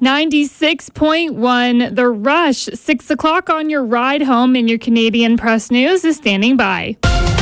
96.1 The Rush. 6 o'clock on your ride home, and your Canadian Press News is standing by.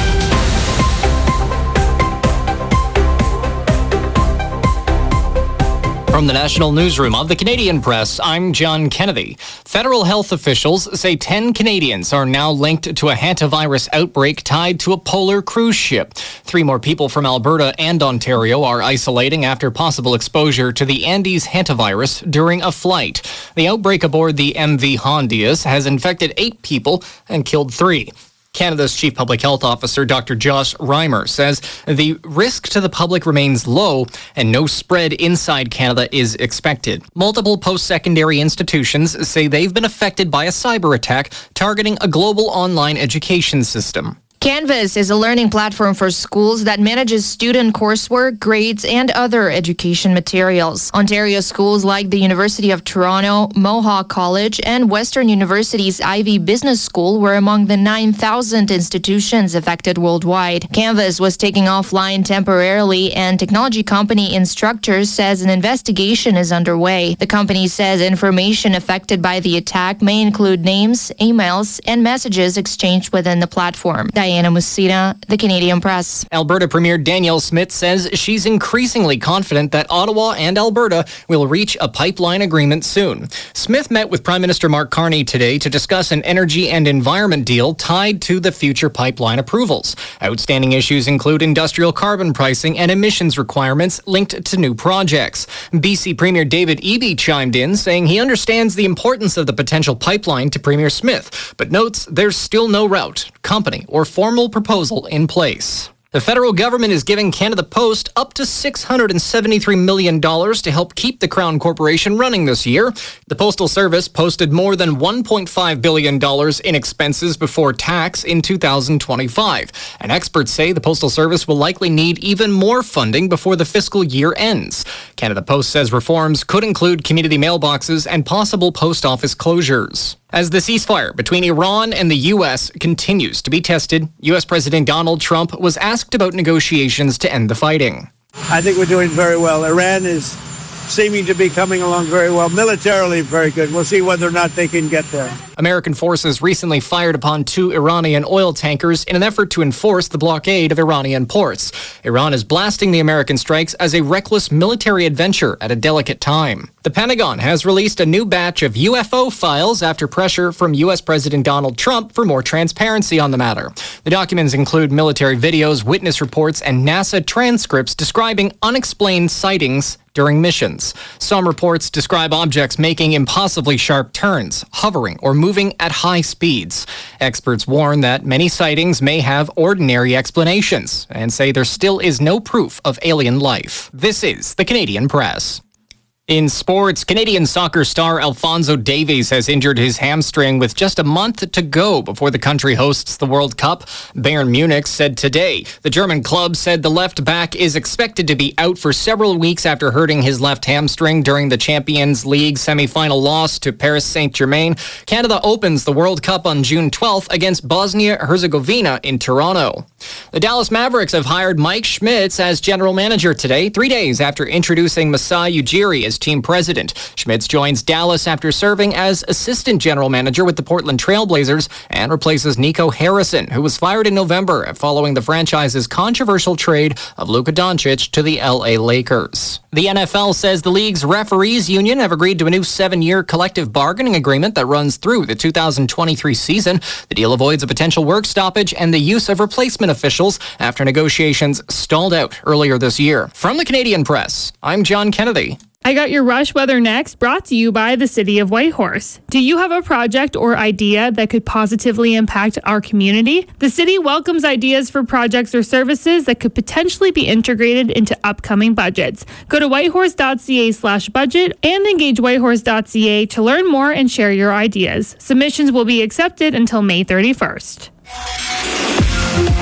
From the National Newsroom of the Canadian Press, I'm John Kennedy. Federal health officials say 10 Canadians are now linked to a hantavirus outbreak tied to a polar cruise ship. 3 more people from Alberta and Ontario are isolating after possible exposure to the Andes hantavirus during a flight. The outbreak aboard the MV Hondias has infected 8 people and killed 3. Canada's Chief Public Health Officer, Dr. Josh Reimer, says the risk to the public remains low and no spread inside Canada is expected. Multiple post-secondary institutions say they've been affected by a cyber attack targeting a global online education system. Canvas is a learning platform for schools that manages student coursework, grades, and other education materials. Ontario schools like the University of Toronto, Mohawk College, and Western University's Ivey Business School were among the 9,000 institutions affected worldwide. Canvas was taken offline temporarily, and technology company Instructure says an investigation is underway. The company says information affected by the attack may include names, emails, and messages exchanged within the platform. Diana Musina, the Canadian Press. Alberta Premier Danielle Smith says she's increasingly confident that Ottawa and Alberta will reach a pipeline agreement soon. Smith met with Prime Minister Mark Carney today to discuss an energy and environment deal tied to the future pipeline approvals. Outstanding issues include industrial carbon pricing and emissions requirements linked to new projects. BC Premier David Eby chimed in, saying he understands the importance of the potential pipeline to Premier Smith, but notes there's still no route, company, or formal proposal in place. The federal government is giving Canada Post up to $673 million to help keep the Crown Corporation running this year. The Postal Service posted more than $1.5 billion in expenses before tax in 2025. And experts say the Postal Service will likely need even more funding before the fiscal year ends. Canada Post says reforms could include community mailboxes and possible post office closures. As the ceasefire between Iran and the U.S. continues to be tested, U.S. President Donald Trump was asked about negotiations to end the fighting. I think we're doing very well. Iran is seeming to be coming along very well. Militarily, very good. We'll see whether or not they can get there. American forces recently fired upon 2 Iranian oil tankers in an effort to enforce the blockade of Iranian ports. Iran is blasting the American strikes as a reckless military adventure at a delicate time. The Pentagon has released a new batch of UFO files after pressure from U.S. President Donald Trump for more transparency on the matter. The documents include military videos, witness reports, and NASA transcripts describing unexplained sightings during missions. Some reports describe objects making impossibly sharp turns, hovering, or moving at high speeds. Experts warn that many sightings may have ordinary explanations and say there still is no proof of alien life. This is the Canadian Press. In sports, Canadian soccer star Alphonso Davies has injured his hamstring with just a month to go before the country hosts the World Cup. Bayern Munich said today. The German club said the left back is expected to be out for several weeks after hurting his left hamstring during the Champions League semi-final loss to Paris Saint-Germain. Canada opens the World Cup on June 12th against Bosnia-Herzegovina in Toronto. The Dallas Mavericks have hired Mike Schmitz as general manager today, 3 days after introducing Masai Ujiri as team president. Schmitz joins Dallas after serving as assistant general manager with the Portland Trail Blazers and replaces Nico Harrison, who was fired in November following the franchise's controversial trade of Luka Doncic to the LA Lakers. The NFL says the league's referees union have agreed to a new 7-year collective bargaining agreement that runs through the 2023 season. The deal avoids a potential work stoppage and the use of replacement officials after negotiations stalled out earlier this year. From the Canadian Press, I'm John Kennedy. I got your rush weather next, brought to you by the City of Whitehorse. Do you have a project or idea that could positively impact our community? The city welcomes ideas for projects or services that could potentially be integrated into upcoming budgets. Go to whitehorse.ca/budget and engage whitehorse.ca to learn more and share your ideas. Submissions will be accepted until May 31st.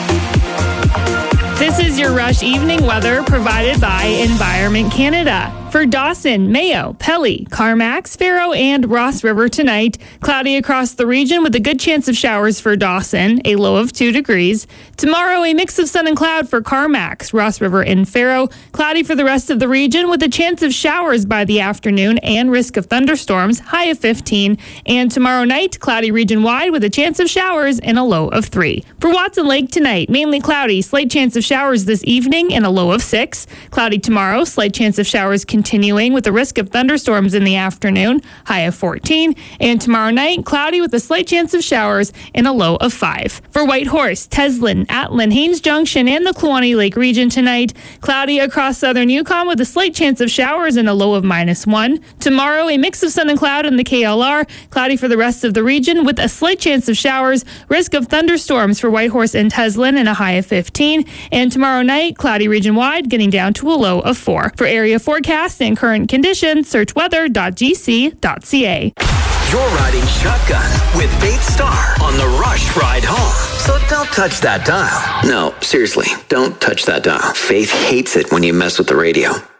This is your Rush Evening weather provided by Environment Canada. For Dawson, Mayo, Pelly, Carmax, Faro, and Ross River tonight. Cloudy across the region with a good chance of showers for Dawson, a low of 2 degrees. Tomorrow, a mix of sun and cloud for Carmax, Ross River, and Faro. Cloudy for the rest of the region with a chance of showers by the afternoon and risk of thunderstorms, high of 15. And tomorrow night, cloudy region-wide with a chance of showers and a low of 3. For Watson Lake tonight, mainly cloudy, slight chance of showers this evening and a low of 6. Cloudy tomorrow, slight chance of showers continuing with a risk of thunderstorms in the afternoon, high of 14. And tomorrow night, cloudy with a slight chance of showers and a low of 5. For Whitehorse, Teslin, Atlin, Haines Junction, and the Kluane Lake region tonight, cloudy across southern Yukon with a slight chance of showers and a low of -1. Tomorrow, a mix of sun and cloud in the KLR, cloudy for the rest of the region with a slight chance of showers, risk of thunderstorms for Whitehorse and Teslin and a high of 15. And tomorrow night, cloudy region-wide, getting down to a low of 4. For area forecast and current conditions, search weather.gc.ca. You're riding shotgun with Faith Starr on the Rush Ride Home. So don't touch that dial. No, seriously, don't touch that dial. Faith hates it when you mess with the radio.